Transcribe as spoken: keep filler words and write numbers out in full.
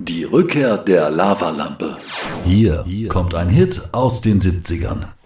Die Rückkehr der Lavalampe. Hier kommt ein Hit aus den siebzigern.